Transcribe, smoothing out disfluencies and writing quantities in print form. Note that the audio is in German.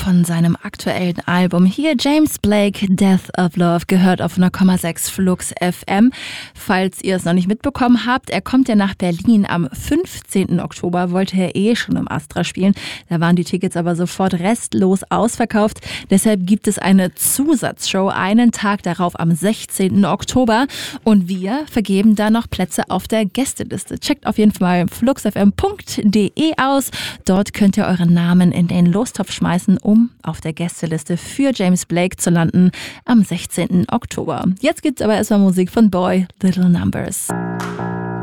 von seinem aktuellen Album. Hier James Blake, Death of Love, gehört auf 100,6 Flux FM. Falls ihr es noch nicht mitbekommen habt, er kommt ja nach Berlin am 15. Oktober, wollte er schon im Astra spielen. Da waren die Tickets aber sofort restlos ausverkauft. Deshalb gibt es eine Zusatzshow einen Tag darauf am 16. Oktober. Und wir vergeben da noch Plätze auf der Gästeliste. Checkt auf jeden Fall fluxfm.de aus. Dort könnt ihr euren Namen in den Lostopf schmeißen, um auf der Gästeliste für James Blake zu landen am 16. Oktober. Jetzt gibt's aber erstmal Musik von Boy Little Numbers.